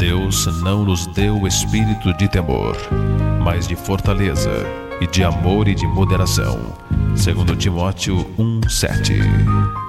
Deus não nos deu o espírito de temor, mas de fortaleza e de amor e de moderação. 2 Timóteo 1:7.